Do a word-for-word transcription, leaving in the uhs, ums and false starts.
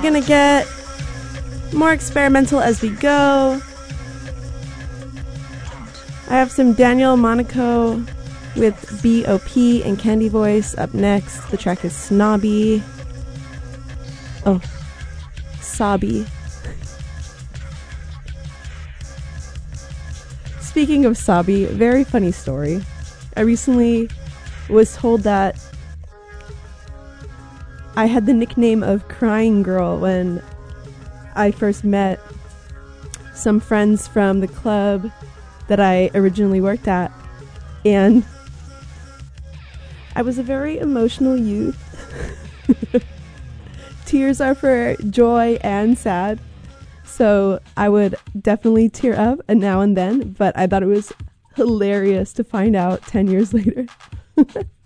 gonna get more experimental as we go. I have some Daniel Monaco with B O P and Candy Voice up next. The track is Snobby. Oh, Sobby. Speaking of Sobby, very funny story. I recently was told that I had the nickname of Crying Girl when I first met some friends from the club that I originally worked at, and I was a very emotional youth. Tears are for joy and sad, so I would definitely tear up and now and then, but I thought it was hilarious to find out ten years later.